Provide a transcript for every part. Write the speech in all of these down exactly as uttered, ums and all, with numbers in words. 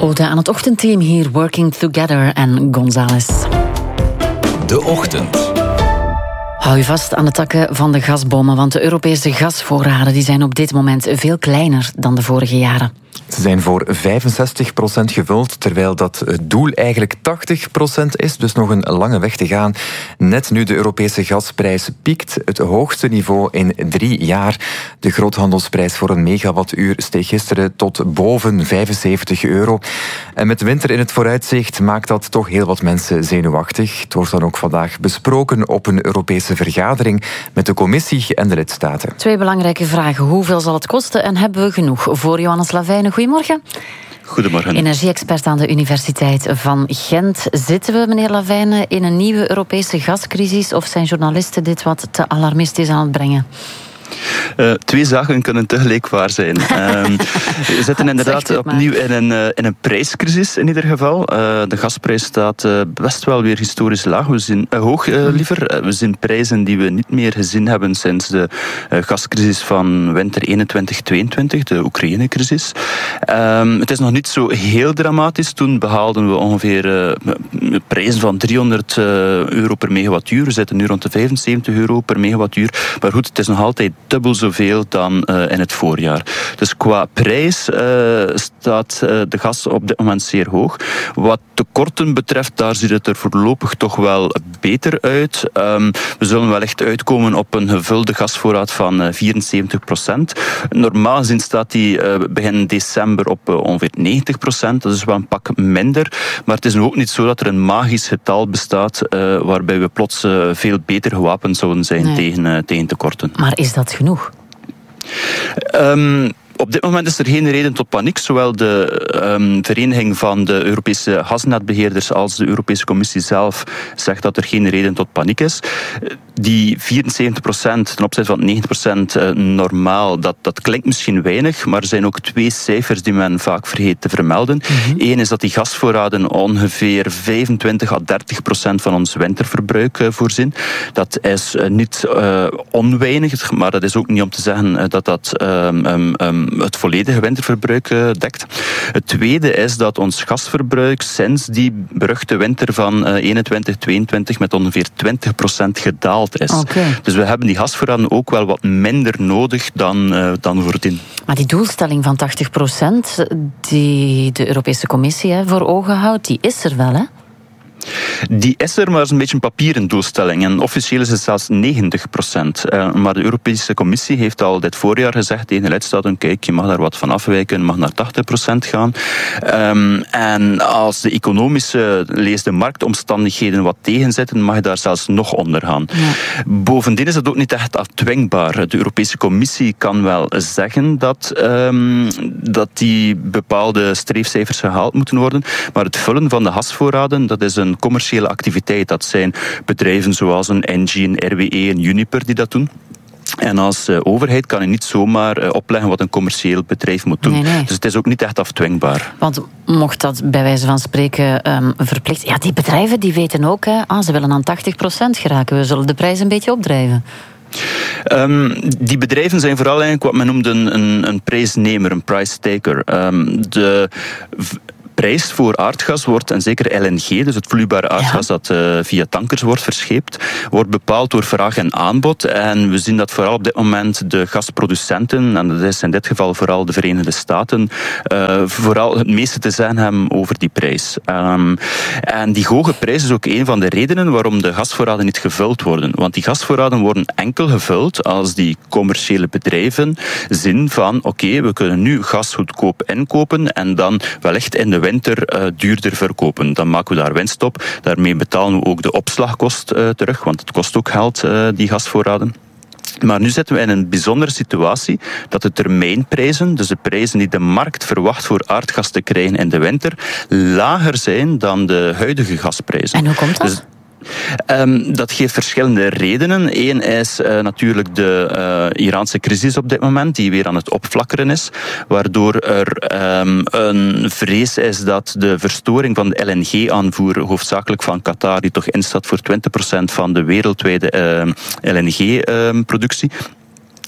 Ode aan het ochtendteam hier, Working Together en Gonzales. De Ochtend. Hou je vast aan de takken van de gasbomen, want de Europese gasvoorraden die zijn op dit moment veel kleiner dan de vorige jaren. Ze zijn voor vijfenzestig procent gevuld, terwijl dat het doel eigenlijk tachtig procent is, dus nog een lange weg te gaan. Net nu de Europese gasprijs piekt, het hoogste niveau in drie jaar. De groothandelsprijs voor een megawattuur steeg gisteren tot boven vijfenzeventig euro. En met winter in het vooruitzicht maakt dat toch heel wat mensen zenuwachtig. Het wordt dan ook vandaag besproken op een Europese vergadering met de Commissie en de lidstaten. Twee belangrijke vragen. Hoeveel zal het kosten en hebben we genoeg? Voor Johannes Lavijnen, goedemorgen. Goedemorgen. Energie-expert aan de Universiteit van Gent. Zitten we, meneer Lavijnen, in een nieuwe Europese gascrisis of zijn journalisten dit wat te alarmistisch aan het brengen? Uh, twee zaken kunnen tegelijk waar zijn. Uh, we zitten inderdaad opnieuw in een, uh, in een prijscrisis in ieder geval. Uh, de gasprijs staat uh, best wel weer historisch laag. We zien, uh, hoog uh, liever. Uh, we zien prijzen die we niet meer gezien hebben sinds de uh, gascrisis van winter eenentwintig tweeëntwintig, de Oekraïne-crisis. Uh, het is nog niet zo heel dramatisch. Toen behaalden we ongeveer uh, prijzen van driehonderd euro per megawattuur. We zitten nu rond de vijfenzeventig euro per megawattuur. Maar goed, het is nog altijd dubbel zoveel dan uh, in het voorjaar. Dus qua prijs uh, staat uh, de gas op dit moment zeer hoog. Wat tekorten betreft, daar ziet het er voorlopig toch wel beter uit. Um, we zullen wellicht uitkomen op een gevulde gasvoorraad van uh, vierenzeventig procent. Normaal gezien staat die uh, begin december op uh, ongeveer negentig procent. Dat is wel een pak minder. Maar het is nu ook niet zo dat er een magisch getal bestaat uh, waarbij we plots uh, veel beter gewapend zouden zijn nee. tegen, uh, tegen tekorten. Maar is dat genoeg? Um, Op dit moment is er geen reden tot paniek. Zowel de um, Vereniging van de Europese gasnetbeheerders als de Europese Commissie zelf zegt dat er geen reden tot paniek is. Die vierenzeventig procent ten opzichte van negentig procent uh, normaal, dat, dat klinkt misschien weinig, maar er zijn ook twee cijfers die men vaak vergeet te vermelden. Eén mm-hmm. is dat die gasvoorraden ongeveer vijfentwintig à dertig procent van ons winterverbruik uh, voorzien. Dat is uh, niet uh, onweinig, maar dat is ook niet om te zeggen uh, dat dat um, um, um, het volledige winterverbruik uh, dekt. Het tweede is dat ons gasverbruik sinds die beruchte winter van uh, eenentwintig tweeëntwintig met ongeveer twintig procent gedaald is. Okay. Dus we hebben die gasvoorraden ook wel wat minder nodig dan, uh, dan voordien. Maar die doelstelling van tachtig procent die de Europese Commissie hè, voor ogen houdt, die is er wel, hè? Die is er, maar het is een beetje een papieren doelstelling. En officieel is het zelfs negentig procent. Uh, maar de Europese Commissie heeft al dit voorjaar gezegd tegen de lidstaten, kijk, je mag daar wat van afwijken, je mag naar tachtig procent gaan. Um, en als de economische, lees de marktomstandigheden wat tegenzitten, mag je daar zelfs nog onder gaan. Ja. Bovendien is het ook niet echt afdwingbaar. De Europese Commissie kan wel zeggen dat, um, dat die bepaalde streefcijfers gehaald moeten worden, maar het vullen van de gasvoorraden, dat is een commerciële activiteit. Dat zijn bedrijven zoals een Engie, een R W E, een Uniper die dat doen. En als uh, overheid kan je niet zomaar uh, opleggen wat een commercieel bedrijf moet doen. Nee, nee. Dus het is ook niet echt afdwingbaar. Want mocht dat bij wijze van spreken um, verplicht... Ja, die bedrijven die weten ook, hè, ah, ze willen aan tachtig procent geraken. We zullen de prijs een beetje opdrijven. Um, die bedrijven zijn vooral eigenlijk wat men noemt een, een, een prijsnemer, een price taker. Um, de... V- prijs voor aardgas wordt, en zeker L N G, dus het vloeibare aardgas ja. dat uh, via tankers wordt verscheept, wordt bepaald door vraag en aanbod. En we zien dat vooral op dit moment de gasproducenten, en dat is in dit geval vooral de Verenigde Staten, uh, vooral het meeste te zeggen hebben over die prijs. Um, en die hoge prijs is ook een van de redenen waarom de gasvoorraden niet gevuld worden. Want die gasvoorraden worden enkel gevuld als die commerciële bedrijven zien van oké, okay, we kunnen nu gas goedkoop inkopen en dan wellicht in de winter uh, duurder verkopen. Dan maken we daar winst op. Daarmee betalen we ook de opslagkost uh, terug, want het kost ook geld, uh, die gasvoorraden. Maar nu zitten we in een bijzondere situatie dat de termijnprijzen, dus de prijzen die de markt verwacht voor aardgas te krijgen in de winter, lager zijn dan de huidige gasprijzen. En hoe komt dat? Dus Um, dat geeft verschillende redenen. Eén is uh, natuurlijk de uh, Iraanse crisis op dit moment, die weer aan het opflakkeren is, waardoor er um, een vrees is dat de verstoring van de L N G-aanvoer, hoofdzakelijk van Qatar, die toch instaat voor twintig procent van de wereldwijde uh, L N G-productie,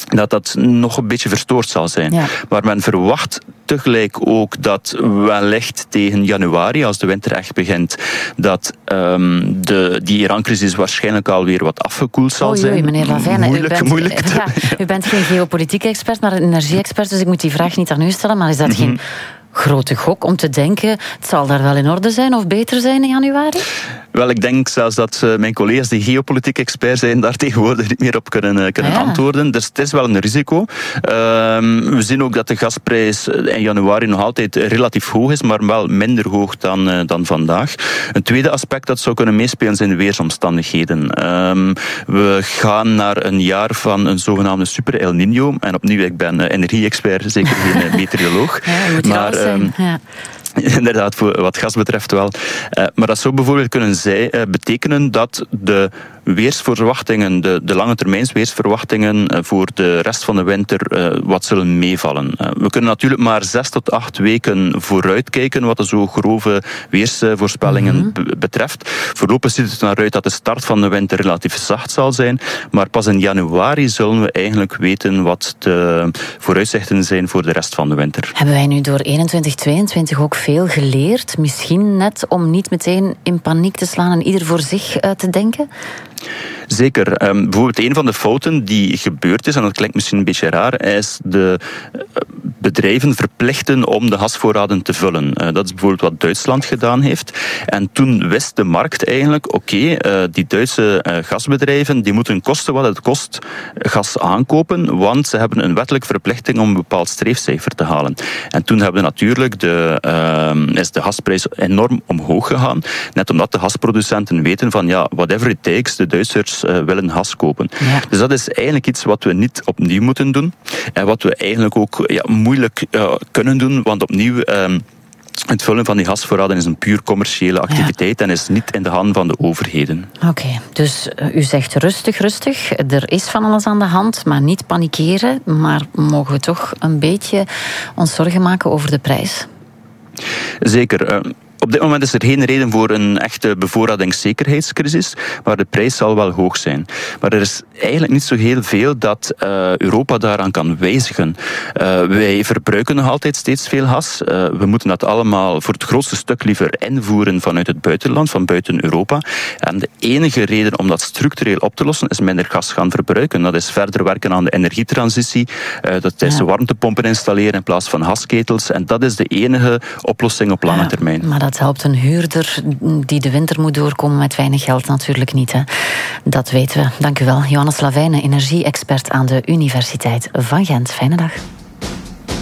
dat dat nog een beetje verstoord zal zijn. Ja. Maar men verwacht tegelijk ook dat wellicht tegen januari, als de winter echt begint, dat um, de, die Iran-crisis waarschijnlijk alweer wat afgekoeld zal oei, zijn. Oei, meneer Lavijne, moeilijk, u bent, moeilijk te... ja, u bent geen geopolitieke expert, maar een energie-expert, dus ik moet die vraag niet aan u stellen, maar is dat mm-hmm. geen grote gok om te denken, het zal daar wel in orde zijn of beter zijn in januari? Wel, ik denk zelfs dat uh, mijn collega's die geopolitiek expert zijn daar tegenwoordig niet meer op kunnen, uh, kunnen ja. antwoorden. Dus het is wel een risico. Uh, we zien ook dat de gasprijs in januari nog altijd relatief hoog is, maar wel minder hoog dan, uh, dan vandaag. Een tweede aspect dat zou kunnen meespelen zijn de weersomstandigheden. Uh, we gaan naar een jaar van een zogenaamde super El Niño. En opnieuw, ik ben uh, energie-expert, zeker geen meteoroloog. Ja, moet maar um, ja. Inderdaad, voor wat gas betreft wel. Uh, maar dat zou bijvoorbeeld kunnen zij, uh, betekenen dat de weersverwachtingen, de, de lange termijns weersverwachtingen uh, voor de rest van de winter uh, wat zullen meevallen. Uh, we kunnen natuurlijk maar zes tot acht weken vooruitkijken wat de zo grove weersvoorspellingen mm-hmm. be- betreft. Voorlopig ziet het naar uit dat de start van de winter relatief zacht zal zijn, maar pas in januari zullen we eigenlijk weten wat de vooruitzichten zijn voor de rest van de winter. Hebben wij nu door eenentwintig tweeëntwintig ook veel geleerd? Misschien net om niet meteen in paniek te slaan en ieder voor zich uh, te denken? Zeker. Um, bijvoorbeeld een van de fouten die gebeurd is, en dat klinkt misschien een beetje raar, is de uh, bedrijven verplichten om de gasvoorraden te vullen. Uh, dat is bijvoorbeeld wat Duitsland gedaan heeft. En toen wist de markt eigenlijk, oké, okay, uh, die Duitse uh, gasbedrijven die moeten kosten wat het kost gas aankopen, want ze hebben een wettelijke verplichting om een bepaald streefcijfer te halen. En toen hebben natuurlijk de, uh, is de gasprijs enorm omhoog gegaan, net omdat de gasproducenten weten van ja, whatever it takes, de Duitsers uh, willen gas kopen. Ja. Dus dat is eigenlijk iets wat we niet opnieuw moeten doen. En wat we eigenlijk ook ja, moeilijk uh, kunnen doen, want opnieuw... Uh, Het vullen van die gasvoorraden is een puur commerciële activiteit ja. en is niet in de handen van de overheden. Oké, okay, dus uh, u zegt rustig, rustig. Er is van alles aan de hand, maar niet panikeren. Maar mogen we toch een beetje ons zorgen maken over de prijs? Zeker. Uh, Op dit moment is er geen reden voor een echte bevoorradingszekerheidscrisis, maar de prijs zal wel hoog zijn. Maar er is eigenlijk niet zo heel veel dat uh, Europa daaraan kan wijzigen. Uh, wij verbruiken nog altijd steeds veel gas. Uh, we moeten dat allemaal voor het grootste stuk liever invoeren vanuit het buitenland, van buiten Europa. En de enige reden om dat structureel op te lossen is minder gas gaan verbruiken. Dat is verder werken aan de energietransitie. Uh, dat is ja. warmtepompen installeren in plaats van gasketels. En dat is de enige oplossing op lange ja, termijn. Maar dat helpt een huurder die de winter moet doorkomen met weinig geld natuurlijk niet. Hè. Dat weten we. Dank u wel. Johannes Lavijne, energie-expert aan de Universiteit van Gent. Fijne dag.